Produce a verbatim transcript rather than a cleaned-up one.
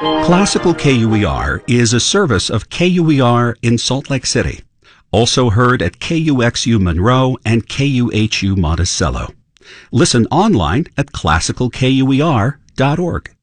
Classical K U E R is a service of K U E R in Salt Lake City. Also heard at K U X U Monroe and K U H U Monticello. Listen online at classical K U E R dot org.